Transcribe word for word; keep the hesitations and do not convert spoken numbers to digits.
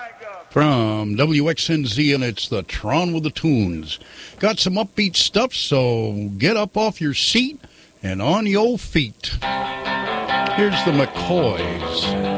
From W X N Z, and it's the Tron with the Tunes. Got some upbeat stuff, so get up off your seat and on your feet. Here's the McCoys.